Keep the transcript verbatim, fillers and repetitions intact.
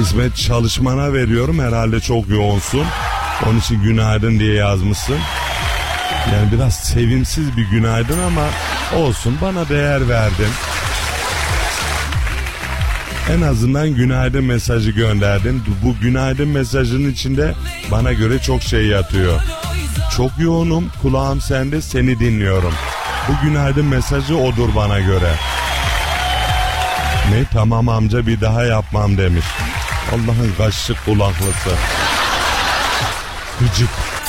İsmet, çalışmana veriyorum, herhalde çok yoğunsun. Onun için günaydın diye yazmışsın. Yani biraz sevimsiz bir günaydın ama olsun, bana değer verdin. En azından günaydın mesajı gönderdin. Bu günaydın mesajının içinde bana göre çok şey yatıyor. Çok yoğunum, kulağım sende, seni dinliyorum. Bu günaydın mesajı odur bana göre. Ne, tamam amca, bir daha yapmam demiş. Allah'ın kaşık kulaklısı. Gıcık.